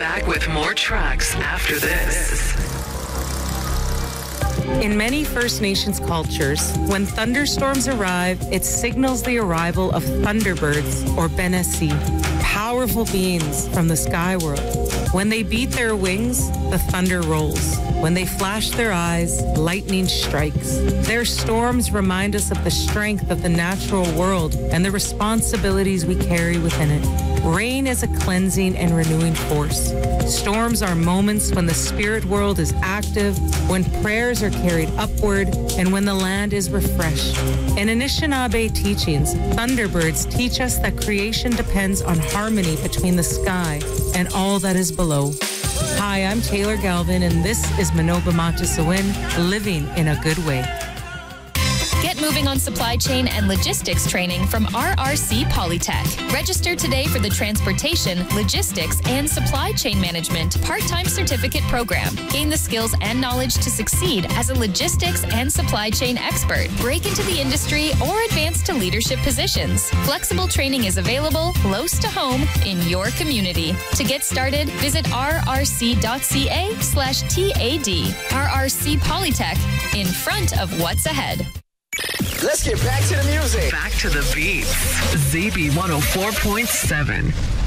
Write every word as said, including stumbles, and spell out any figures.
back with more tracks after this. In many First Nations cultures, when thunderstorms arrive, it signals the arrival of thunderbirds, or Benesi, powerful beings from the sky world. When they beat their wings, the thunder rolls. When they flash their eyes, lightning strikes. Their storms remind us of the strength of the natural world and the responsibilities we carry within it. Rain is a cleansing and renewing force. Storms are moments when the spirit world is active, when prayers are carried upward, and when the land is refreshed. In Anishinaabe teachings, thunderbirds teach us that creation depends on harmony between the sky and all that is below. Hi, I'm Taylor Galvin, and this is Manoba Matasawin, living in a good way. Get moving on supply chain and logistics training from R R C Polytech. Register today for the Transportation, Logistics, and Supply Chain Management part-time certificate program. Gain the skills and knowledge to succeed as a logistics and supply chain expert. Break into the industry or advance to leadership positions. Flexible training is available close to home in your community. To get started, visit rrc.ca slash TAD. R R C Polytech, in front of what's ahead. Let's get back to the music. Back to the beats. Z B one oh four point seven.